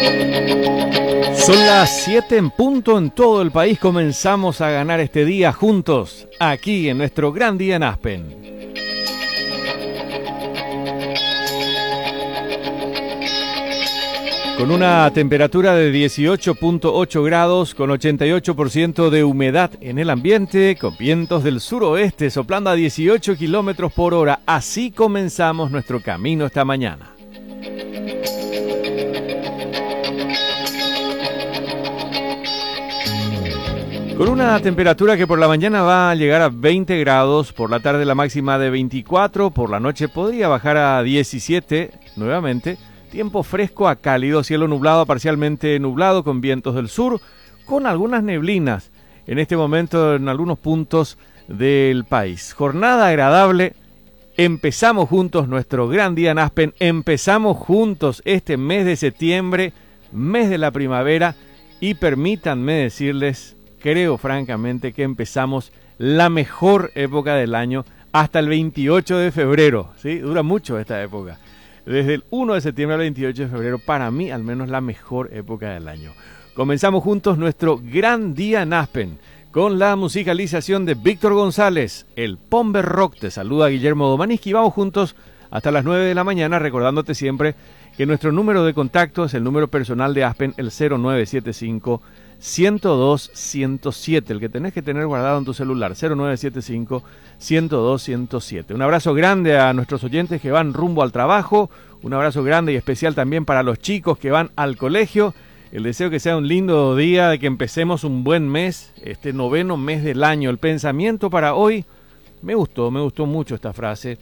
Son las 7 en punto en todo el país. Comenzamos a ganar este día juntos, aquí en nuestro gran día en Aspen. Con una temperatura de 18.8 grados, con 88% de humedad en el ambiente, con vientos del suroeste soplando a 18 kilómetros por hora. Así comenzamos nuestro camino esta mañana. Con una temperatura que por la mañana va a llegar a 20 grados, por la tarde la máxima de 24, por la noche podría bajar a 17 nuevamente. Tiempo fresco a cálido, cielo nublado, parcialmente nublado, con vientos del sur, con algunas neblinas en este momento en algunos puntos del país. Jornada agradable, empezamos juntos nuestro gran día en Aspen, empezamos juntos este mes de septiembre, mes de la primavera, y permítanme decirles, creo francamente que empezamos la mejor época del año hasta el 28 de febrero, ¿sí? Dura mucho esta época. Desde el 1 de septiembre al 28 de febrero, para mí al menos la mejor época del año. Comenzamos juntos nuestro gran día en Aspen con la musicalización de Víctor González, el Pomber Rock. Te saluda Guillermo Domaniski. Vamos juntos hasta las 9 de la mañana, recordándote siempre que nuestro número de contacto es el número personal de Aspen, el 0975 102 107, el que tenés que tener guardado en tu celular, 0975 102 107. Un abrazo grande a nuestros oyentes que van rumbo al trabajo, un abrazo grande y especial también para los chicos que van al colegio. El deseo que sea un lindo día, de que empecemos un buen mes, este noveno mes del año. El pensamiento para hoy, me gustó mucho esta frase.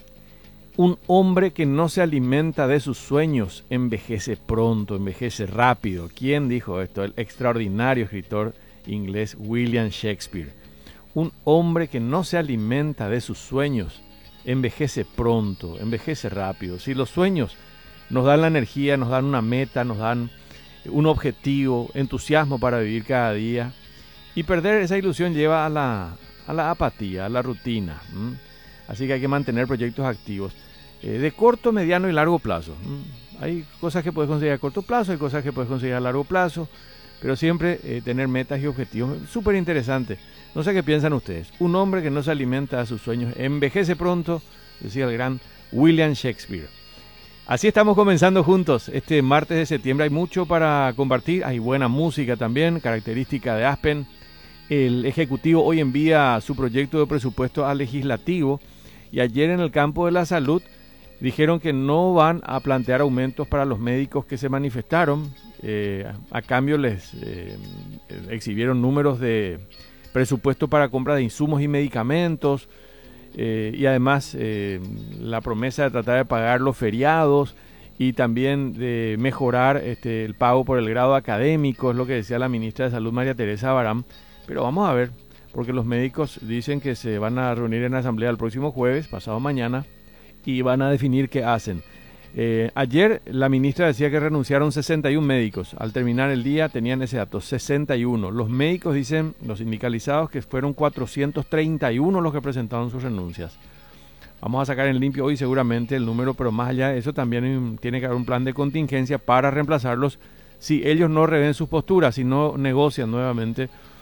Un hombre que no se alimenta de sus sueños envejece pronto, envejece rápido. ¿Quién dijo esto? El extraordinario escritor inglés William Shakespeare. Un hombre que no se alimenta de sus sueños envejece pronto, envejece rápido. Si los sueños nos dan la energía, nos dan una meta, nos dan un objetivo, entusiasmo para vivir cada día, y perder esa ilusión lleva a la apatía, a la rutina. Así que hay que mantener proyectos activos de corto, mediano y largo plazo. Hay cosas que puedes conseguir a corto plazo, hay cosas que puedes conseguir a largo plazo, pero siempre tener metas y objetivos. Súper interesante. No sé qué piensan ustedes. Un hombre que no se alimenta de sus sueños envejece pronto, decía el gran William Shakespeare. Así estamos comenzando juntos este martes de septiembre. Hay mucho para compartir, hay buena música también, característica de Aspen. El Ejecutivo hoy envía su proyecto de presupuesto al Legislativo, y ayer en el campo de la salud dijeron que no van a plantear aumentos para los médicos que se manifestaron. A cambio les exhibieron números de presupuesto para compra de insumos y medicamentos, y además la promesa de tratar de pagar los feriados y también de mejorar el pago por el grado académico, es lo que decía la ministra de Salud, María Teresa Barán. Pero vamos a ver, porque los médicos dicen que se van a reunir en la asamblea el próximo jueves, pasado mañana, y van a definir qué hacen. Ayer la ministra decía que renunciaron 61 médicos. Al terminar el día tenían ese dato, 61. Los médicos dicen, los sindicalizados, que fueron 431 los que presentaron sus renuncias. Vamos a sacar en limpio hoy seguramente el número, pero más allá de eso también tiene que haber un plan de contingencia para reemplazarlos si ellos no revén sus posturas, si no negocian nuevamente